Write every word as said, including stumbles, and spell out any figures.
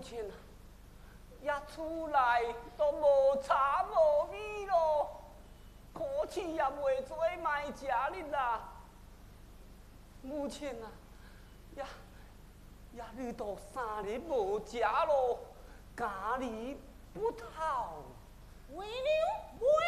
亲啊，也厝内都无茶无米咯，苦气也袂做卖食哩啦。母亲啊，也也遇到三日无食咯，家里不讨。 为了为